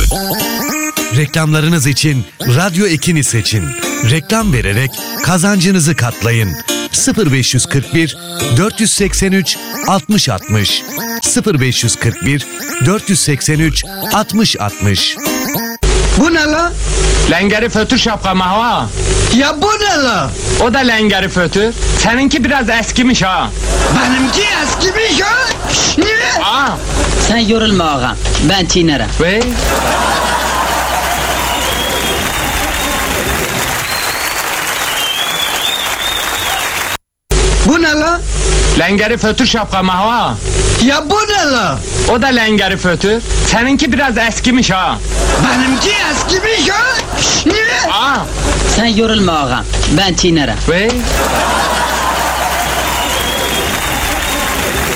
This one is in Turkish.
Reklamlarınız için Radyo Ekin'i seçin. Reklam vererek kazancınızı katlayın. 0541 483 60 60 0541 483 60 60. Bu ne la? Lengeri fötür şapkam ha. Ya bu ne la? O da lengeri fötür. Seninki biraz eskimiş ha. Benimki eskimiş ha? Niye? Aa. Sen yorulma ağam, ben çiğnerim. Ve? Bu ne la? Lengeri fötür şapkam ha. Ya bu ne la? O da lengeri fötür. Seninki biraz eskimiş ha. Benimki eskimiş ha? Niye? Aa. Sen yorulma ağam, ben çiğnerim. Ve?